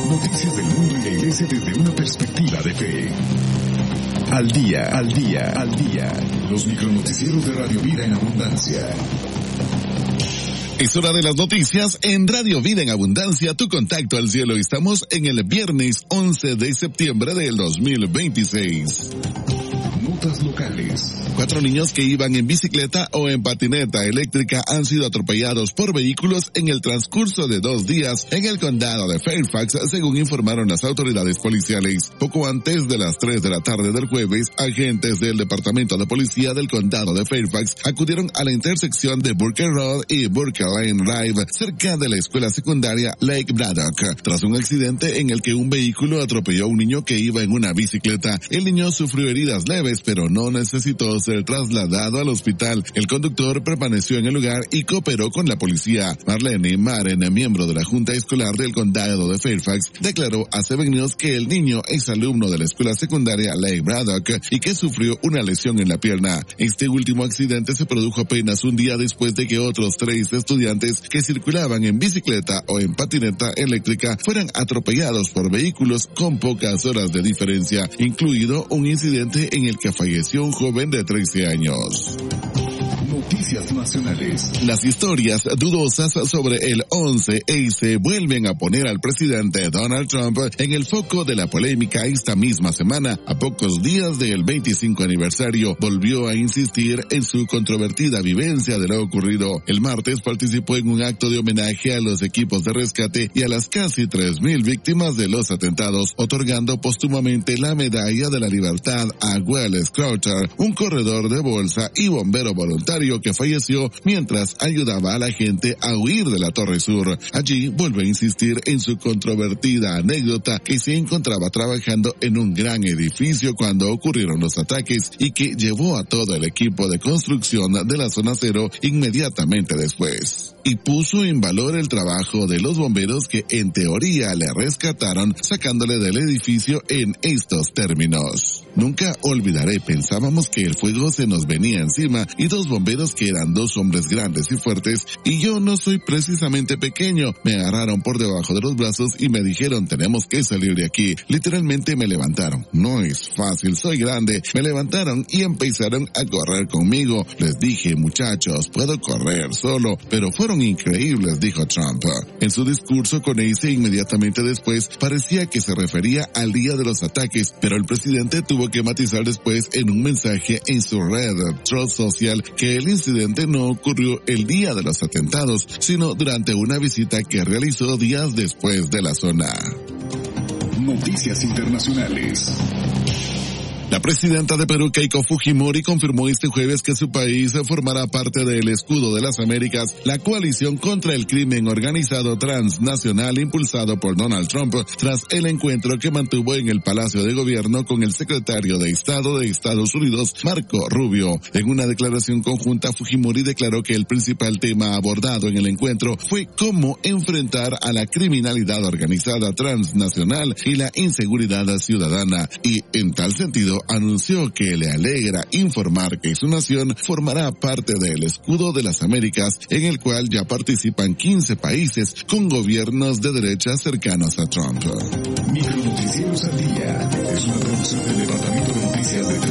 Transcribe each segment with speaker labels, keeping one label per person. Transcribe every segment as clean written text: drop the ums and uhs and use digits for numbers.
Speaker 1: Noticias del mundo y la iglesia desde una perspectiva de fe. Al día, al día, al día. Los micronoticieros de Radio Vida en Abundancia.
Speaker 2: Es hora de las noticias en Radio Vida en Abundancia, tu contacto al cielo. Estamos en el viernes 11 de septiembre del 2026.
Speaker 1: Notas locales.
Speaker 2: 4 niños que iban en bicicleta o en patineta eléctrica han sido atropellados por vehículos en el transcurso de 2 días en el condado de Fairfax, según informaron las autoridades policiales. Poco antes de las 3 de la tarde del jueves, agentes del Departamento de Policía del condado de Fairfax acudieron a la intersección de Burke Road y Burke Lane Drive, cerca de la escuela secundaria Lake Braddock, tras un accidente en el que un vehículo atropelló a un niño que iba en una bicicleta. El niño sufrió heridas leves, pero no necesitó ser trasladado al hospital. El conductor permaneció en el lugar y cooperó con la policía. Marlene Maren, miembro de la Junta Escolar del Condado de Fairfax, declaró a 7 News que el niño es alumno de la escuela secundaria Lake Braddock y que sufrió una lesión en la pierna. Este último accidente se produjo apenas un día después de que otros 3 estudiantes que circulaban en bicicleta o en patineta eléctrica fueran atropellados por vehículos con pocas horas de diferencia, incluido un incidente en el que falleció un joven de 13 años.
Speaker 1: Noticias nacionales.
Speaker 2: Las historias dudosas sobre el 11S vuelven a poner al presidente Donald Trump en el foco de la polémica esta misma semana. A pocos días del 25 aniversario, volvió a insistir en su controvertida vivencia de lo ocurrido. El martes participó en un acto de homenaje a los equipos de rescate y a las casi 3,000 víctimas de los atentados, otorgando póstumamente la Medalla de la Libertad a Welles Crowther, un corredor de bolsa y bombero voluntario que falleció mientras ayudaba a la gente a huir de la Torre Sur. Allí vuelve a insistir en su controvertida anécdota que se encontraba trabajando en un gran edificio cuando ocurrieron los ataques y que llevó a todo el equipo de construcción de la zona cero inmediatamente después. Y puso en valor el trabajo de los bomberos que en teoría le rescataron sacándole del edificio en estos términos. Nunca olvidaré, pensábamos que el fuego se nos venía encima y 2 bomberos que eran 2 hombres grandes y fuertes y yo no soy precisamente pequeño. Me agarraron por debajo de los brazos y me dijeron tenemos que salir de aquí. Literalmente me levantaron. No es fácil, soy grande. Me levantaron y empezaron a correr conmigo. Les dije muchachos, puedo correr solo, pero fueron increíbles, dijo Trump. En su discurso con ese inmediatamente después parecía que se refería al día de los ataques, pero el presidente tuvo que matizar después en un mensaje en su red Truth Social que el incidente no ocurrió el día de los atentados, sino durante una visita que realizó días después de la zona.
Speaker 1: Noticias internacionales.
Speaker 2: La presidenta de Perú, Keiko Fujimori, confirmó este jueves que su país formará parte del Escudo de las Américas, la coalición contra el crimen organizado transnacional impulsado por Donald Trump, tras el encuentro que mantuvo en el Palacio de Gobierno con el secretario de Estado de Estados Unidos, Marco Rubio. En una declaración conjunta, Fujimori declaró que el principal tema abordado en el encuentro fue cómo enfrentar a la criminalidad organizada transnacional y la inseguridad ciudadana, y en tal sentido anunció que le alegra informar que su nación formará parte del Escudo de las Américas, en el cual ya participan 15 países con gobiernos de derecha cercanos a Trump.
Speaker 1: Micronoticieros al día es una producción del Departamento de Noticias de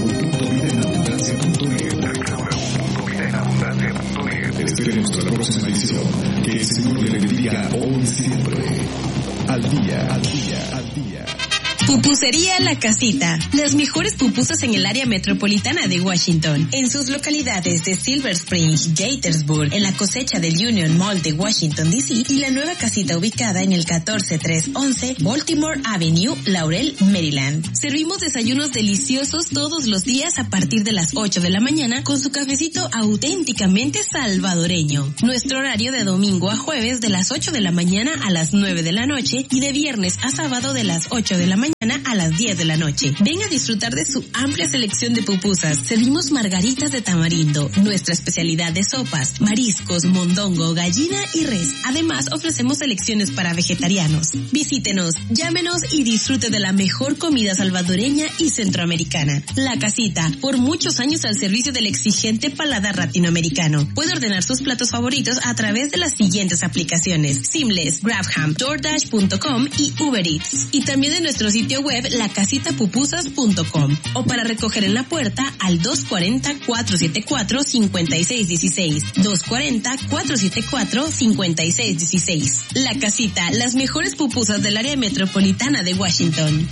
Speaker 1: www.vidaenabundancia.net. Te esperemos para la próxima edición. Que el Señor le bendiga hoy y siempre. Al día, al día, al día.
Speaker 3: Pupusería La Casita. Las mejores pupusas en el área metropolitana de Washington. En sus localidades de Silver Spring, Gaithersburg, en la cosecha del Union Mall de Washington, D.C. y la nueva casita ubicada en el 14311 Baltimore Avenue, Laurel, Maryland. Servimos desayunos deliciosos todos los días a partir de las 8 de la mañana con su cafecito auténticamente salvadoreño. Nuestro horario de domingo a jueves de las 8 de la mañana a las 9 de la noche y de viernes a sábado de las 8 de la mañana Iberoamericana a las 10 de la noche. Ven a disfrutar de su amplia selección de pupusas. Servimos margaritas de tamarindo, nuestra especialidad de sopas, mariscos, mondongo, gallina y res. Además, ofrecemos selecciones para vegetarianos. Visítenos, llámenos y disfrute de la mejor comida salvadoreña y centroamericana. La Casita, por muchos años al servicio del exigente paladar latinoamericano. Puede ordenar sus platos favoritos a través de las siguientes aplicaciones: Seamless, GrabHam, DoorDash.com y Uber Eats. Y también de nuestro sitio web lacasitapupusas.com, o para recoger en la puerta al 240-474-5616. 240-474-5616. La Casita, las mejores pupusas del área metropolitana de Washington.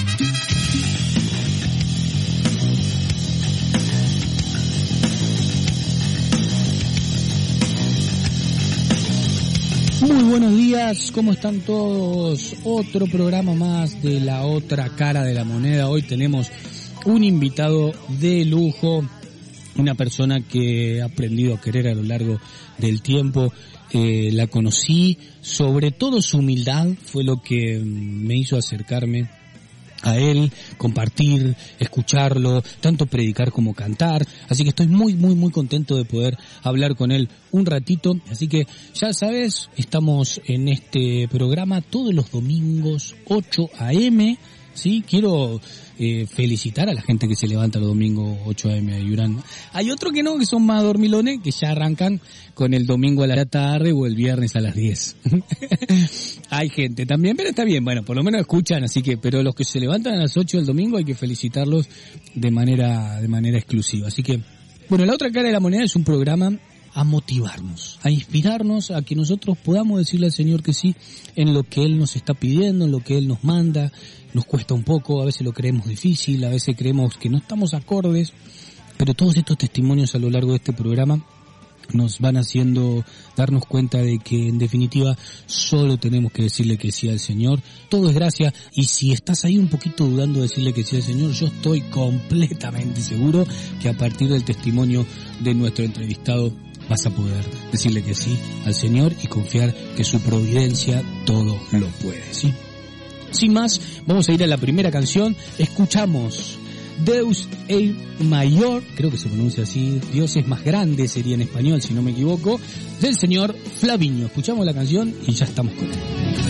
Speaker 4: Muy buenos días, ¿cómo están todos? Otro programa más de La Otra Cara de la Moneda. Hoy tenemos un invitado de lujo, una persona que he aprendido a querer a lo largo del tiempo. La conocí, sobre todo su humildad fue lo que me hizo acercarme a él, compartir, escucharlo, tanto predicar como cantar. Así que estoy muy contento de poder hablar con él un ratito. Así que ya sabes, estamos en este programa todos los domingos 8 a.m., ¿sí? Quiero felicitar a la gente que se levanta los domingos 8 a.m. de Yurán. Hay otros que no, que son más dormilones, que ya arrancan con el domingo a la tarde o el viernes a las 10. Hay gente también, pero está bien, bueno, por lo menos escuchan, así que, pero los que se levantan a las 8 del domingo hay que felicitarlos de manera exclusiva. Así que, bueno, La Otra Cara de la Moneda es un programa a motivarnos, a inspirarnos, a que nosotros podamos decirle al Señor que sí en lo que Él nos está pidiendo, en lo que Él nos manda. Nos cuesta un poco, a veces lo creemos difícil, a veces creemos que no estamos acordes, pero todos estos testimonios a lo largo de este programa nos van haciendo darnos cuenta de que en definitiva solo tenemos que decirle que sí al Señor. Todo es gracia, y si estás ahí un poquito dudando de decirle que sí al Señor, yo estoy completamente seguro que a partir del testimonio de nuestro entrevistado vas a poder decirle que sí al Señor y confiar que su providencia todo lo puede, ¿sí? Sin más, vamos a ir a la primera canción. Escuchamos Deus es Mayor, creo que se pronuncia así, Dios es más grande sería en español si no me equivoco, del señor Flavinho. Escuchamos la canción y ya estamos con él.